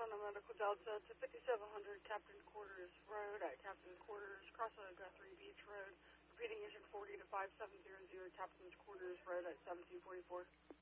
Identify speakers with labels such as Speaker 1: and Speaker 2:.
Speaker 1: on a medical delta to 5700 Captain Quarters Road at Captain's Quarters, crossing Guthrie Beach Road. Repeating engine 40 to 5700 Captain's Quarters Road at 1744.